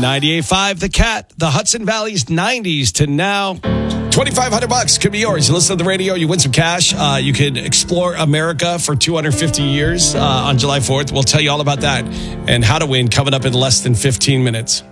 98.5 The Cat, the Hudson Valley's 90s to now. $2,500 could be yours. You listen to the radio, you win some cash. You could explore America for 250 years on July 4th. We'll tell you all about that and how to win coming up in less than 15 minutes.